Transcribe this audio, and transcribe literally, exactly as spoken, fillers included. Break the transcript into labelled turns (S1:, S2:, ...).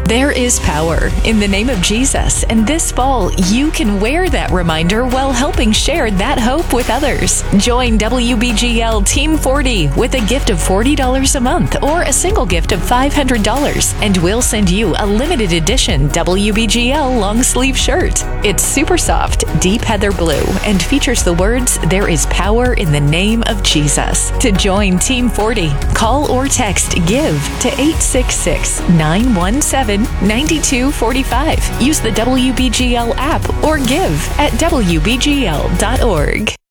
S1: There is power in the name of Jesus, and this fall you can wear that reminder while helping share that hope with others. Join W B G L Team forty with a gift of forty dollars a month or a single gift of five hundred dollars, and we'll send you a limited edition W B G L long sleeve shirt. It's super soft, deep heather blue, and features the words, "There is power in the name of Jesus." To join Team forty, call or text GIVE to eight six six, nine one seven, nine two four five. Use the W B G L app or give at W B G L dot org.